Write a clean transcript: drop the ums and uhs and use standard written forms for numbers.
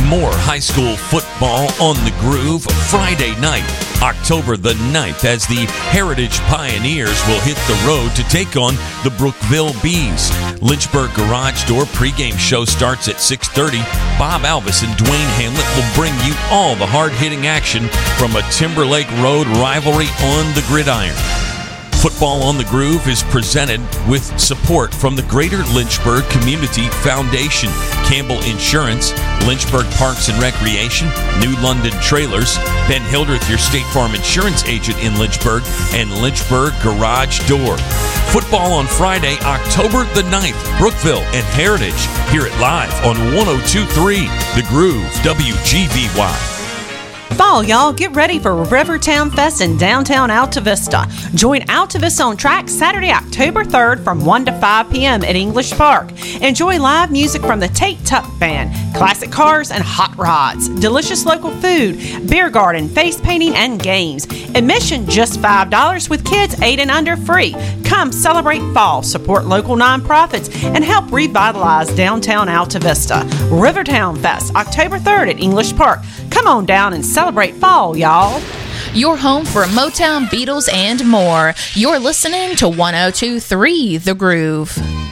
more high school football on the Groove Friday night, October the 9th, as the Heritage Pioneers will hit the road to take on the Brookville Bees. Lynchburg Garage Door pregame show starts at 6:30. Bob Alvis and Dwayne Hamlet will bring you all the hard-hitting action from a Timberlake Road rivalry on the gridiron. Football on the Groove is presented with support from the Greater Lynchburg Community Foundation, Campbell Insurance, Lynchburg Parks and Recreation, New London Trailers, Ben Hildreth, your State Farm insurance agent in Lynchburg, and Lynchburg Garage Door. Football on Friday, October the 9th, Brookville and Heritage. Hear it live on 102.3 The Groove, WGVY. Fall, y'all, get ready for Rivertown Fest in downtown Alta Vista. Join Alta Vista on Track Saturday, October 3rd from 1 to 5 p.m. at English Park. Enjoy live music from the Tate Tuck Band, classic cars and hot rods, delicious local food, beer garden, face painting, and games. Admission just $5 with kids 8 and under free. Come celebrate fall, support local nonprofits, and help revitalize downtown Alta Vista. Rivertown Fest, October 3rd at English Park. Come on down and celebrate fall, y'all. Your home for Motown, Beatles, and more. You're listening to 102.3 The Groove.